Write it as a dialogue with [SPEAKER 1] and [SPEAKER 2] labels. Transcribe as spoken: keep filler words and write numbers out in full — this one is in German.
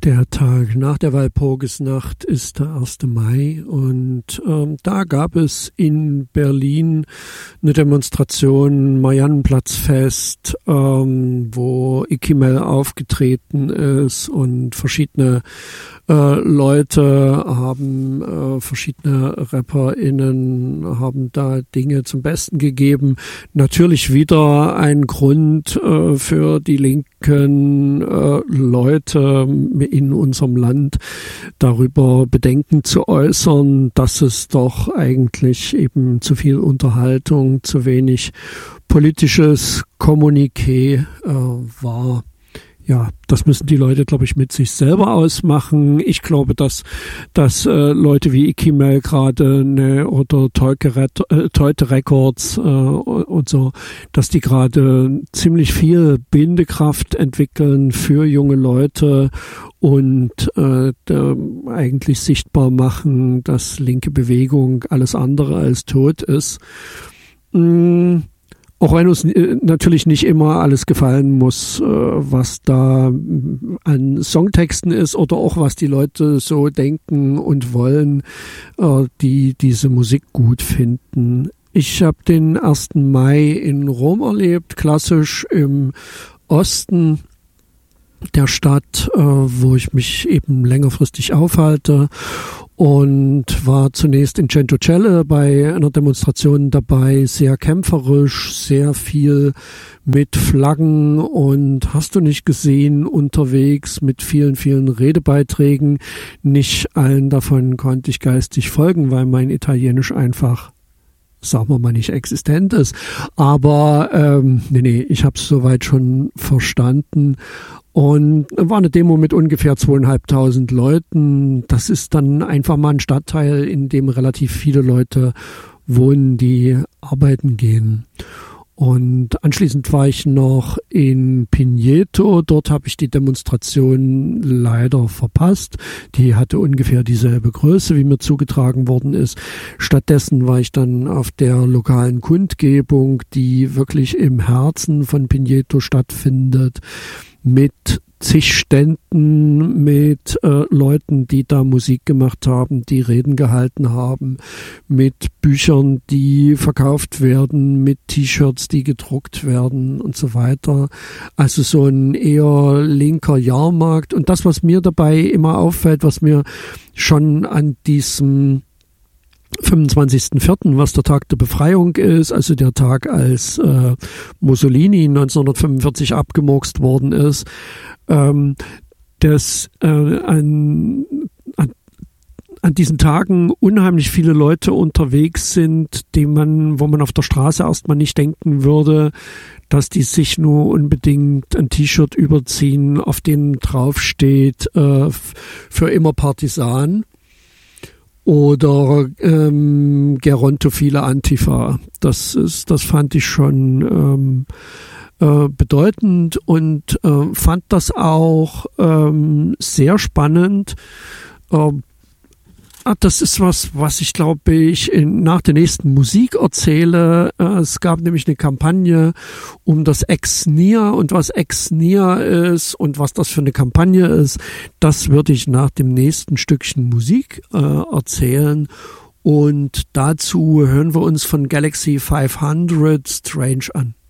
[SPEAKER 1] Der Tag nach der Walpurgisnacht ist der erste Mai und ähm, da gab es in Berlin eine Demonstration, Mariannenplatzfest, ähm, wo Ikimel aufgetreten ist und verschiedene äh, Leute haben, äh, verschiedene RapperInnen haben da Dinge zum Besten gegeben. Natürlich wieder ein Grund äh, für die linken äh, Leute in unserem Land darüber Bedenken zu äußern, dass es doch eigentlich eben zu viel Unterhaltung, zu wenig politisches Kommuniqué äh, war. Ja, das müssen die Leute, glaube ich, mit sich selber ausmachen. Ich glaube, dass dass äh, Leute wie Ikimel gerade ne, oder Teute Records äh, und so, dass die gerade ziemlich viel Bindekraft entwickeln für junge Leute und äh, da eigentlich sichtbar machen, dass linke Bewegung alles andere als tot ist. Mm. Auch wenn uns natürlich nicht immer alles gefallen muss, was da an Songtexten ist oder auch was die Leute so denken und wollen, die diese Musik gut finden. Ich habe den ersten Mai in Rom erlebt, klassisch im Osten der Stadt, wo ich mich eben längerfristig aufhalte. Und war zunächst in Centocelle bei einer Demonstration dabei, sehr kämpferisch, sehr viel mit Flaggen und hast du nicht gesehen unterwegs mit vielen, vielen Redebeiträgen. Nicht allen davon konnte ich geistig folgen, weil mein Italienisch einfach, sagen wir mal, nicht existent ist. Aber ähm, nee, nee, ich habe es soweit schon verstanden. Und war eine Demo mit ungefähr zweieinhalbtausend Leuten. Das ist dann einfach mal ein Stadtteil, in dem relativ viele Leute wohnen, die arbeiten gehen. Und anschließend war ich noch in Pineto. Dort habe ich die Demonstration leider verpasst. Die hatte ungefähr dieselbe Größe, wie mir zugetragen worden ist. Stattdessen war ich dann auf der lokalen Kundgebung, die wirklich im Herzen von Pineto stattfindet, mit zig Ständen, mit äh, Leuten, die da Musik gemacht haben, die Reden gehalten haben, mit Büchern, die verkauft werden, mit T-Shirts, die gedruckt werden und so weiter. Also so ein eher linker Jahrmarkt. Und das, was mir dabei immer auffällt, was mir schon an diesem fünfundzwanzigsten vierten, was der Tag der Befreiung ist, also der Tag, als äh, Mussolini neunzehnhundertfünfundvierzig abgemurkst worden ist, ähm, dass äh, an, an, an diesen Tagen unheimlich viele Leute unterwegs sind, die man, wo man auf der Straße erstmal nicht denken würde, dass die sich nur unbedingt ein T-Shirt überziehen, auf dem draufsteht äh, für immer Partisan. Oder ähm, gerontophile Antifa. Das ist, das fand ich schon ähm, äh, bedeutend und äh, fand das auch ähm, sehr spannend. Äh, Das ist was, was ich glaube ich in, nach der nächsten Musik erzähle. Es gab nämlich eine Kampagne um das Ex-N I A und was Ex-N I A ist und was das für eine Kampagne ist. Das würde ich nach dem nächsten Stückchen Musik äh, erzählen. Und dazu hören wir uns von Galaxy fünfhundert Strange an.